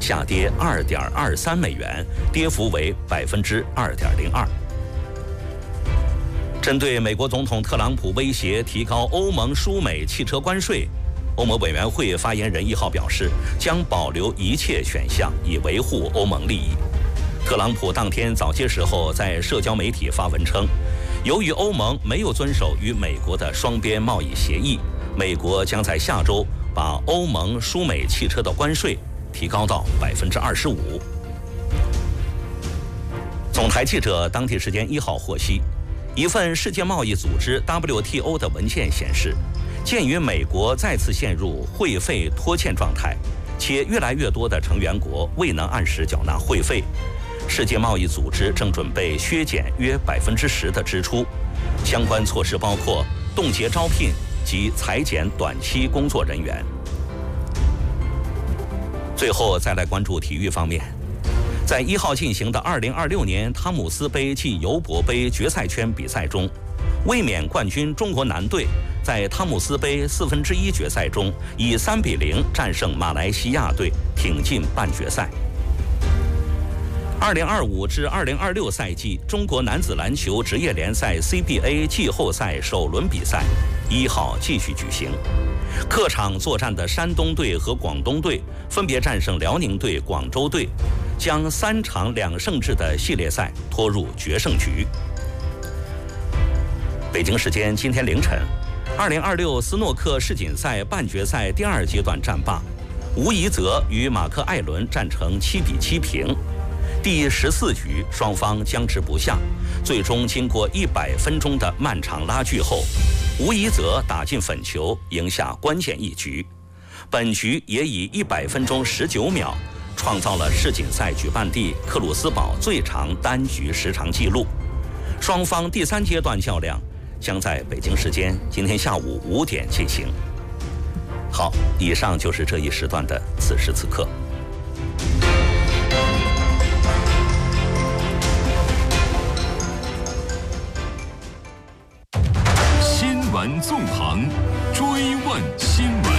下跌2.23美元，跌幅为2.02%。针对美国总统特朗普威胁提高欧盟输美汽车关税，欧盟委员会发言人1号表示，将保留一切选项以维护欧盟利益。特朗普当天早些时候在社交媒体发文称，由于欧盟没有遵守与美国的双边贸易协议，美国将在下周把欧盟输美汽车的关税提高到25%。总台记者当地时间1号获悉，一份世界贸易组织 WTO 的文件显示，鉴于美国再次陷入会费拖欠状态，且越来越多的成员国未能按时缴纳会费，世界贸易组织正准备削减约10%的支出。相关措施包括冻结招聘及裁减短期工作人员。最后再来关注体育方面，在1号进行的2026年汤姆斯杯暨尤伯杯决赛圈比赛中，卫冕冠军中国男队在汤姆斯杯1/4决赛中以3-0战胜马来西亚队，挺进半决赛。2025至2026赛季中国男子篮球职业联赛 CBA 季后赛首轮比赛1号继续举行。客场作战的山东队和广东队分别战胜辽宁队、广州队，将3场2胜制的系列赛拖入决胜局。北京时间今天凌晨，2026斯诺克世锦赛半决赛第2阶段战罢，吴怡泽与马克·艾伦战成7-7平。第14局双方僵持不下，最终经过100分钟的漫长拉锯后，吴怡泽打进粉球，赢下关键一局。本局也以100分钟19秒创造了世锦赛举办地克鲁斯堡最长单局时长纪录。双方第3阶段较量将在北京时间今天下午5点进行。好，以上就是这一时段的此时此刻。 新闻纵横，追问新闻。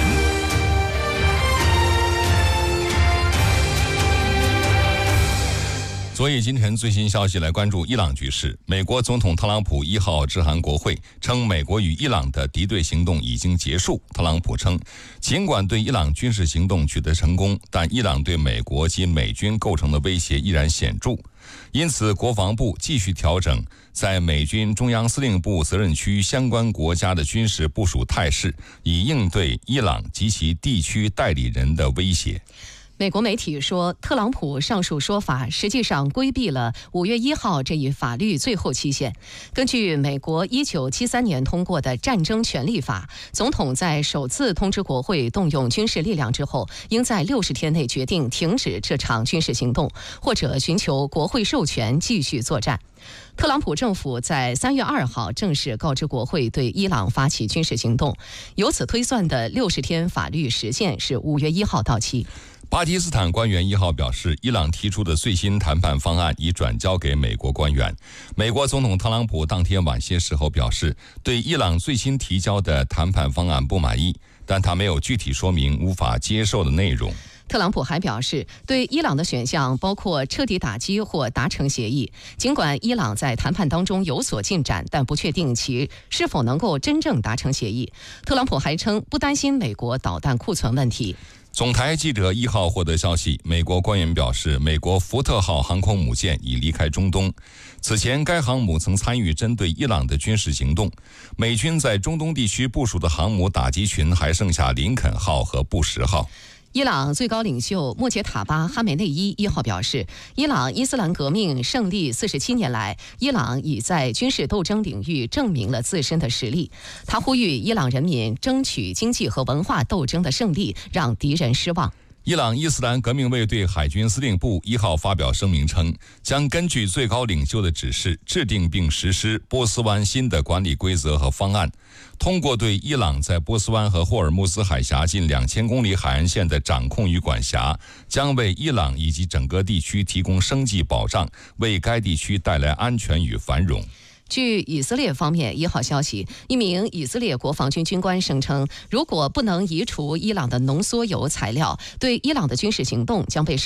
所以今天最新消息来关注伊朗局势。美国总统特朗普1号致函国会，称美国与伊朗的敌对行动已经结束。特朗普称，尽管对伊朗军事行动取得成功，但伊朗对美国及美军构成的威胁依然显著。因此，国防部继续调整在美军中央司令部责任区相关国家的军事部署态势，以应对伊朗及其地区代理人的威胁。 美国媒体说，特朗普上述说法实际上规避了5月1号这一法律最后期限。根据美国1973年通过的战争权利法，总统在首次通知国会动用军事力量之后，应在60天内决定停止这场军事行动，或者寻求国会授权继续作战。特朗普政府在3月2号正式告知国会对伊朗发起军事行动，由此推算的60天法律时限是5月1号到期。 巴基斯坦官员1号表示，伊朗提出的最新谈判方案已转交给美国官员。美国总统特朗普当天晚些时候表示，对伊朗最新提交的谈判方案不满意，但他没有具体说明无法接受的内容。 特朗普还表示，对伊朗的选项包括彻底打击或达成协议。尽管伊朗在谈判当中有所进展，但不确定其是否能够真正达成协议。特朗普还称，不担心美国导弹库存问题。 总台记者1号获得消息，美国官员表示，美国福特号航空母舰已离开中东。此前，该航母曾参与针对伊朗的军事行动。美军在中东地区部署的航母打击群还剩下林肯号和布什号。 伊朗最高领袖穆杰塔巴·哈梅内伊1号表示，伊朗伊斯兰革命胜利47年来，伊朗已在军事斗争领域证明了自身的实力。他呼吁伊朗人民争取经济和文化斗争的胜利，让敌人失望。 伊朗伊斯兰革命卫队海军司令部1号发表声明称，将根据最高领袖的指示，制定并实施波斯湾新的管理规则和方案，通过对伊朗在波斯湾和霍尔木兹海峡近2000公里海岸线的掌控与管辖，将为伊朗以及整个地区提供生计保障，为该地区带来安全与繁荣。 据以色列方面1号消息，一名以色列国防军军官声称，如果不能移除伊朗的浓缩铀材料，对伊朗的军事行动将被